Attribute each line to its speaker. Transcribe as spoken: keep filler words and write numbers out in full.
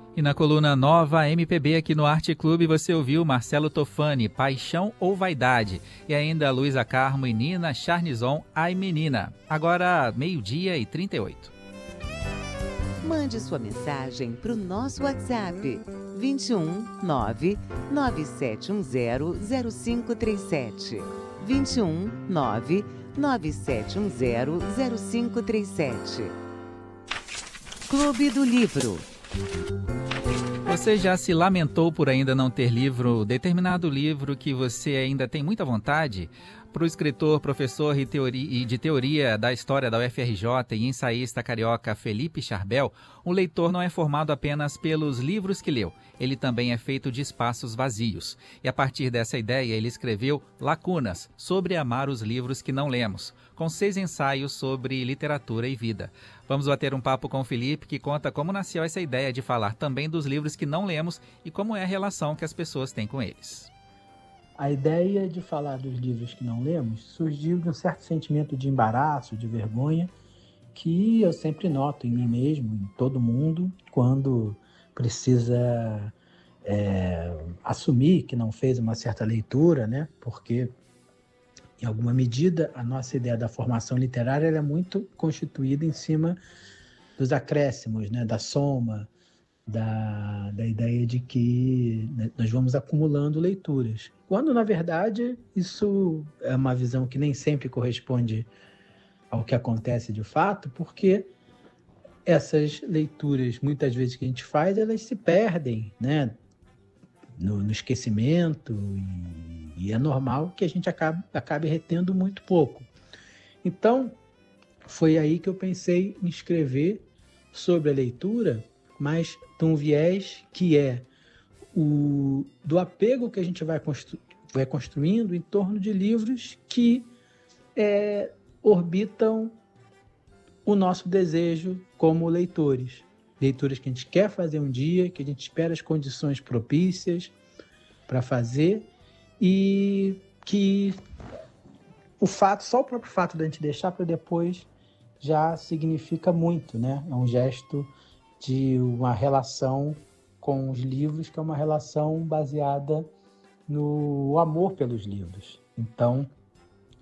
Speaker 1: E na coluna Nova M P B aqui no Arte Clube você ouviu Marcelo Tofani, Paixão ou Vaidade? E ainda Luísa Carmo e Nina Charnison, Ai Menina. Agora meio-dia e trinta e oito.
Speaker 2: Mande sua mensagem para o nosso WhatsApp vinte e um, nove nove sete um zero, zero cinco três sete. vinte e um, nove nove sete um zero, zero cinco três sete. Clube do Livro.
Speaker 1: Você já se lamentou por ainda não ter livro, determinado livro que você ainda tem muita vontade? Para o escritor, professor e, teoria, e de teoria da história da U F R J e ensaísta carioca Felipe Charbel, um leitor não é formado apenas pelos livros que leu, ele também é feito de espaços vazios. E a partir dessa ideia, ele escreveu Lacunas, sobre amar os livros que não lemos, com seis ensaios sobre literatura e vida. Vamos bater um papo com o Felipe, que conta como nasceu essa ideia de falar também dos livros que não lemos e como é a relação que as pessoas têm com eles.
Speaker 3: A ideia de falar dos livros que não lemos surgiu de um certo sentimento de embaraço, de vergonha, que eu sempre noto em mim mesmo, em todo mundo, quando precisa é, assumir que não fez uma certa leitura, né? Porque, em alguma medida, a nossa ideia da formação literária é muito constituída em cima dos acréscimos, né? Da soma, Da, da ideia de que né, nós vamos acumulando leituras. Quando, na verdade, isso é uma visão que nem sempre corresponde ao que acontece de fato, porque essas leituras, muitas vezes que a gente faz, elas se perdem, né, no, no esquecimento, e, e é normal que a gente acabe, acabe retendo muito pouco. Então, foi aí que eu pensei em escrever sobre a leitura, mas de um viés que é o do apego que a gente vai, constru, vai construindo em torno de livros que é, orbitam o nosso desejo como leitores. Leituras que a gente quer fazer um dia, que a gente espera as condições propícias para fazer e que o fato, só o próprio fato de a gente deixar para depois já significa muito, né? É um gesto de uma relação com os livros, que é uma relação baseada no amor pelos livros. Então,